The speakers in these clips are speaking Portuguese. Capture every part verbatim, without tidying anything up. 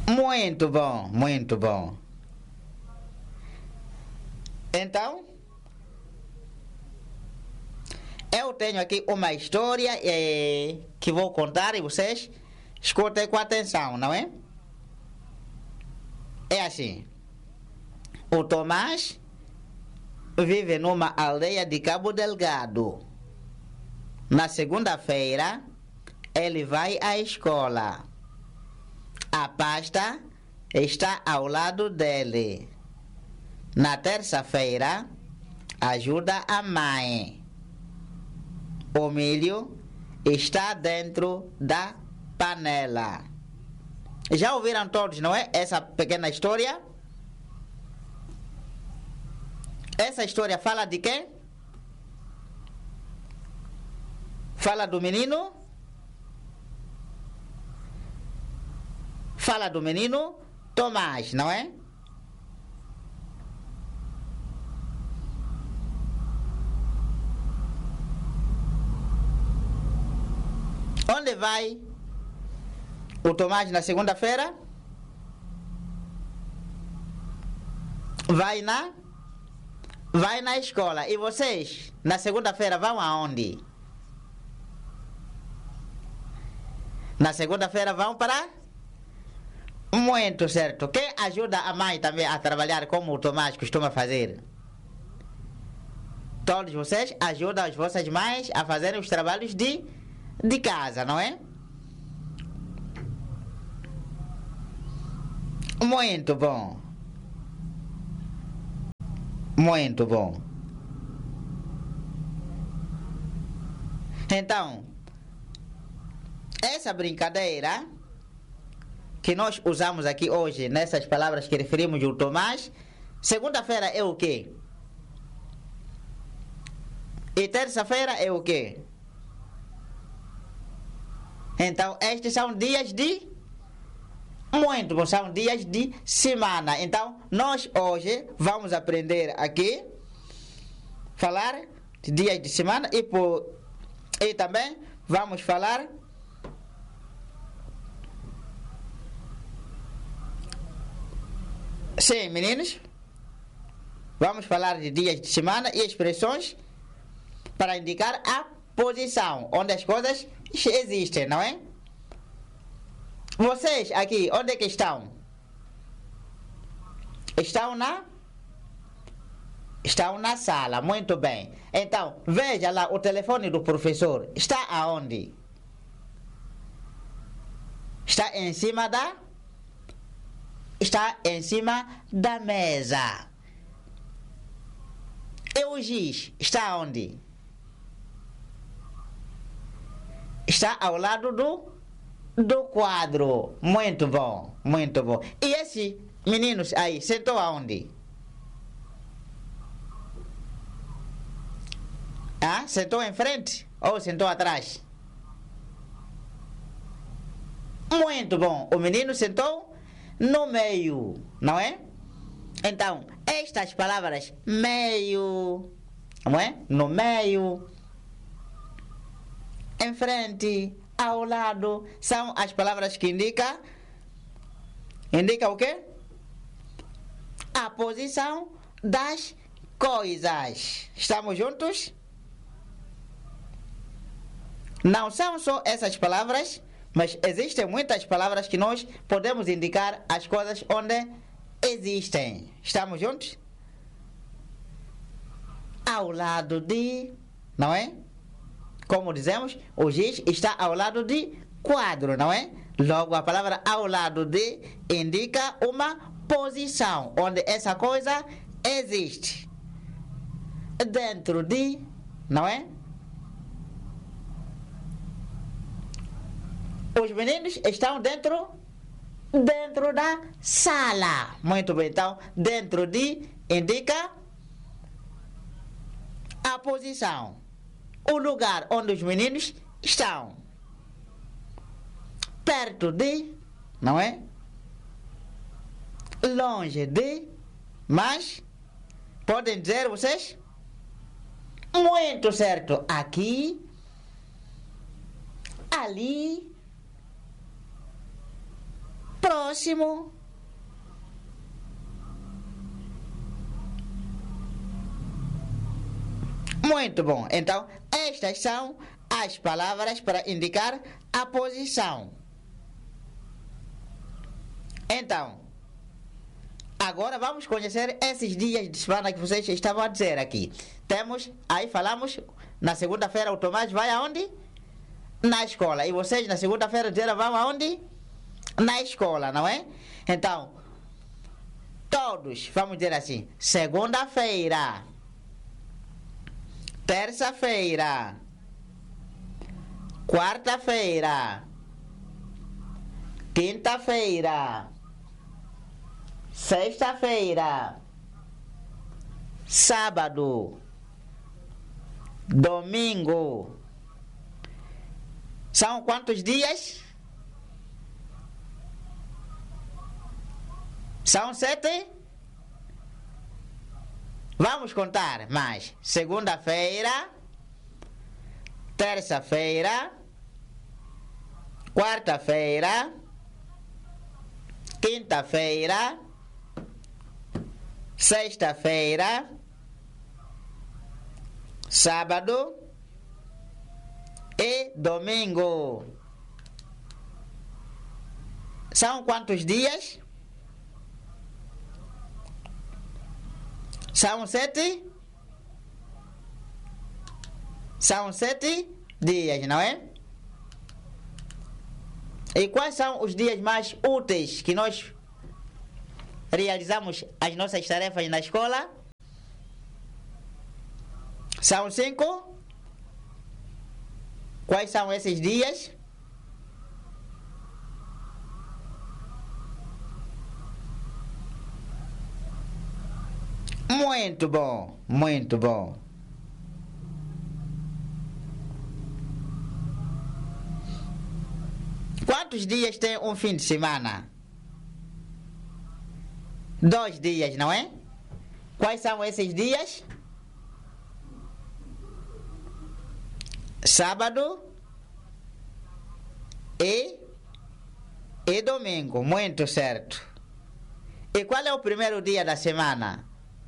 Muito bom, muito bom. Então, eu tenho aqui uma história eh, que vou contar e vocês escutem com atenção, não é? É assim. O Tomás vive numa aldeia de Cabo Delgado. Na segunda-feira, ele vai à escola. A pasta está ao lado dele. Na terça-feira, ajuda a mãe. O milho está dentro da panela. Já ouviram todos, não é? Essa pequena história? Essa história fala de quê? Fala do menino? Fala do menino Tomás, não é? Onde vai o Tomás na segunda-feira? Vai na? Vai na escola. E vocês, na segunda-feira, vão aonde? Na segunda-feira vão para? Muito certo. Quem ajuda a mãe também a trabalhar como o Tomás costuma fazer? Todos vocês ajudam as vossas mães a fazerem os trabalhos de, de casa, não é? Muito bom. Muito bom. Então, essa brincadeira que nós usamos aqui hoje, nessas palavras que referimos ao Tomás, segunda-feira é o quê? E terça-feira é o quê? Então, estes são dias de... Muito bom, são dias de semana. Então, nós hoje vamos aprender aqui, falar de dias de semana e, por, e também vamos falar sim, meninos, vamos falar de dias de semana e expressões para indicar a posição onde as coisas existem, não é? Vocês aqui, onde é que estão? Estão na? Estão na sala, muito bem. Então, veja lá o telefone do professor. Está aonde? Está em cima da? Está em cima da mesa. E o giz está onde? Está ao lado do? Do quadro. Muito bom, muito bom. E esse meninos aí, sentou aonde? Ah, sentou em frente ou sentou atrás? Muito bom. O menino sentou no meio, não é? Então, estas palavras meio, não é? No meio, em frente, ao lado, são as palavras que indicam, indica o quê? A posição das coisas. Estamos juntos? Não são só essas palavras, mas existem muitas palavras que nós podemos indicar as coisas onde existem. Estamos juntos? Ao lado de, não é? Como dizemos, o giz está ao lado de quadro, não é? Logo, a palavra ao lado de indica uma posição onde essa coisa existe. Dentro de, não é? Os meninos estão dentro, dentro da sala. Muito bem, então, dentro de indica a posição. O lugar onde os meninos estão. Perto de, não é? Longe de, mas podem dizer vocês? Muito certo. Aqui, ali, próximo. Muito bom. Então, estas são as palavras para indicar a posição. Então, agora vamos conhecer esses dias de semana que vocês estavam a dizer aqui. Temos, aí falamos, na segunda-feira o Tomás vai aonde? Na escola. E vocês na segunda-feira disseram vão aonde? Na escola, não é? Então, todos, vamos dizer assim, segunda-feira, terça-feira, quarta-feira, quinta-feira, sexta-feira, sábado, domingo. São quantos dias? São sete? Vamos contar mais. Segunda-feira, terça-feira, quarta-feira, quinta-feira, sexta-feira, sábado e domingo. São quantos dias? São sete? São sete dias, não é? E quais são os dias mais úteis que nós realizamos as nossas tarefas na escola? São cinco? Quais são esses dias? Muito bom, muito bom. Quantos dias tem um fim de semana? Dois dias, não é? Quais são esses dias? Sábado e, e domingo, muito certo. E qual é o primeiro dia da semana?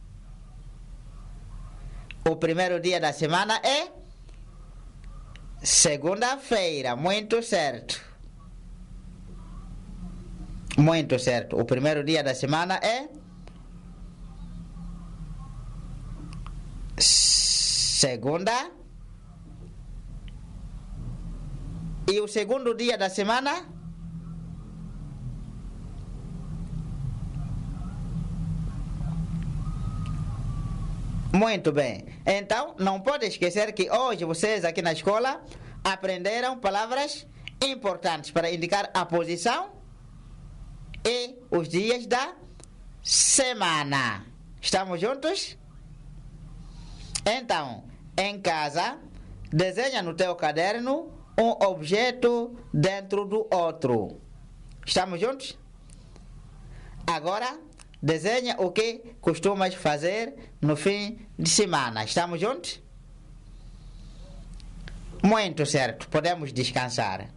O primeiro dia da semana é segunda-feira, muito certo. Muito certo. O primeiro dia da semana é segunda. E o segundo dia da semana? Muito bem. Então, não pode esquecer que hoje vocês aqui na escola aprenderam palavras importantes para indicar a posição e os dias da semana. Estamos juntos? Então, em casa, desenha no teu caderno um objeto dentro do outro. Estamos juntos? Agora, desenha o que costumas fazer no fim de semana. Estamos juntos? Muito certo. Podemos descansar.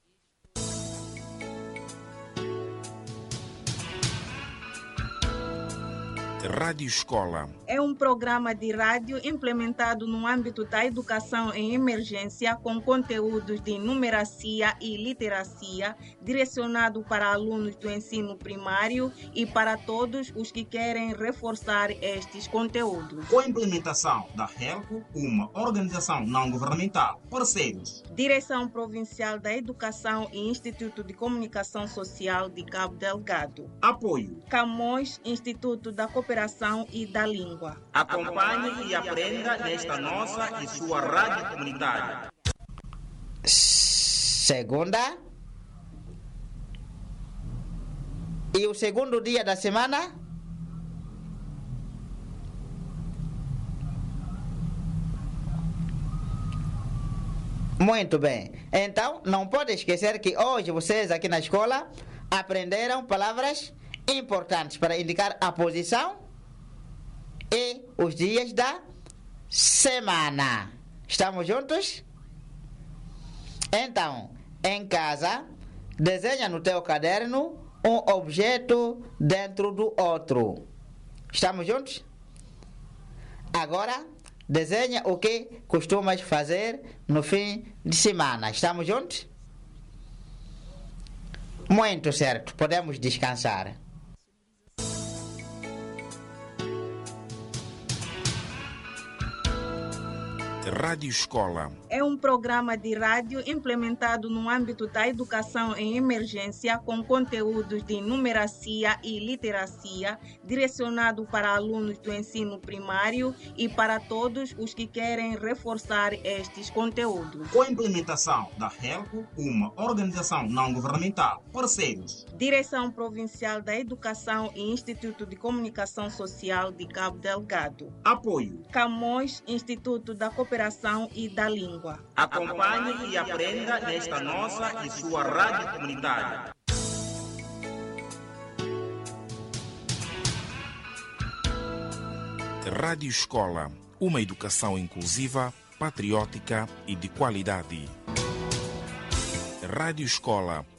Rádio Escola é um programa de rádio implementado no âmbito da educação em emergência com conteúdos de numeracia e literacia, direcionado para alunos do ensino primário e para todos os que querem reforçar estes conteúdos. Com a implementação da HELCO, uma organização não governamental, parceiros. Direção Provincial da Educação e Instituto de Comunicação Social de Cabo Delgado. Apoio. Camões, Instituto da Cooperação e da Língua. Acompanhe e aprenda nesta nossa e sua rádio comunitária. Segunda. E o segundo dia da semana? Muito bem. Então, não pode esquecer que hoje vocês aqui na escola aprenderam palavras importantes para indicar a posição e os dias da semana. Estamos juntos? Então, em casa, desenha no teu caderno um objeto dentro do outro. Estamos juntos? Agora, desenha o que costumas fazer no fim de semana. Estamos juntos? Muito certo. Podemos descansar. Rádio Escola é um programa de rádio implementado no âmbito da educação em emergência com conteúdos de numeracia e literacia, direcionado para alunos do ensino primário e para todos os que querem reforçar estes conteúdos. Com a implementação da HELCO, uma organização não governamental, parceiros. Direção Provincial da Educação e Instituto de Comunicação Social de Cabo Delgado. Apoio. Camões, Instituto da Cooperação e da Língua. Acompanhe e aprenda nesta nossa e sua rádio comunitária. Rádio Escola, uma educação inclusiva, patriótica e de qualidade. Rádio Escola,